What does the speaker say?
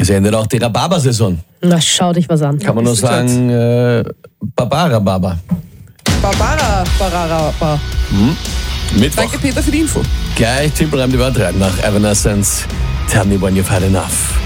Es endet auch die Rhabarber-Saison. Na, schau dich was an. Kann man nur sagen, Barbara. Barbara. Mittwoch. Danke, Peter, für die Info. Gleich Tempo reimt die Wörter rein nach Evanescence. Tell me when you've had enough.